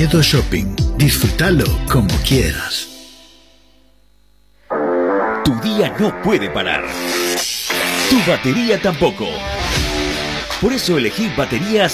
Toledo Shopping. Disfrútalo como quieras. Tu día no puede parar. Tu batería tampoco. Por eso elegí baterías